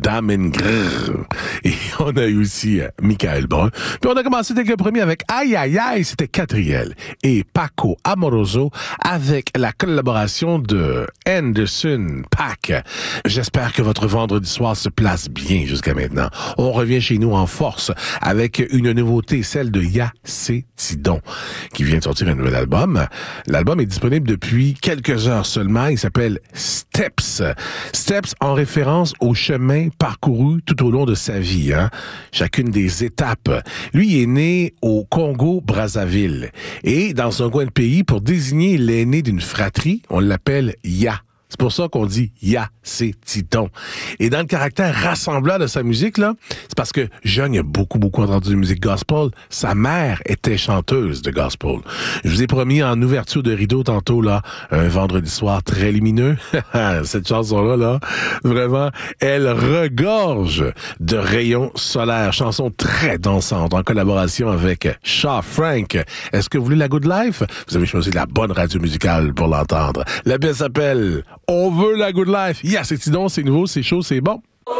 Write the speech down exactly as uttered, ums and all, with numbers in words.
Damien Grrr. Et on a eu aussi euh, Michael Brun. Puis on a commencé dès le premier avec Aïe Aïe Aïe, c'était Catriel et Paco Amoroso avec la collaboration de Anderson .Paak. J'espère que votre vendredi soir se place bien jusqu'à maintenant. On revient chez nous en force avec une nouveauté, celle de Ya C'est Tidon, qui vient de sortir un nouvel album. L'album est disponible depuis quelques heures seulement. Il s'appelle Steps. Steps en référence au chemin parcouru tout au long de sa vie, hein. Chacune des étapes. Lui est né au Congo-Brazzaville. Et dans un coin de pays, pour désigner l'aîné d'une fratrie, on l'appelle Ya. C'est pour ça qu'on dit Ya C'est Tidon. Et dans le caractère rassemblant de sa musique, là, c'est parce que jeune, il a beaucoup, beaucoup entendu de musique gospel. Sa mère était chanteuse de gospel. Je vous ai promis en ouverture de rideau tantôt, là, un vendredi soir très lumineux. Cette chanson-là, là, vraiment, elle regorge de rayons solaires. Chanson très dansante en collaboration avec Shaw Frank. Est-ce que vous voulez la Good Life? Vous avez choisi la bonne radio musicale pour l'entendre. La pièce s'appelle On veut la Good Life. Ya C'est Tidon, c'est nouveau, c'est chaud, c'est bon.